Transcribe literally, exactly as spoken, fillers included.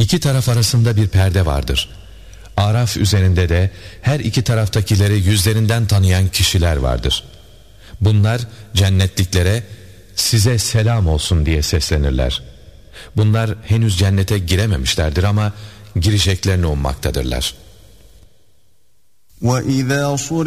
İki taraf arasında bir perde vardır. Araf üzerinde de her iki taraftakileri yüzlerinden tanıyan kişiler vardır. Bunlar cennetliklere size selam olsun diye seslenirler. Bunlar henüz cennete girememişlerdir ama gireceklerini ummaktadırlar. وَإِذَا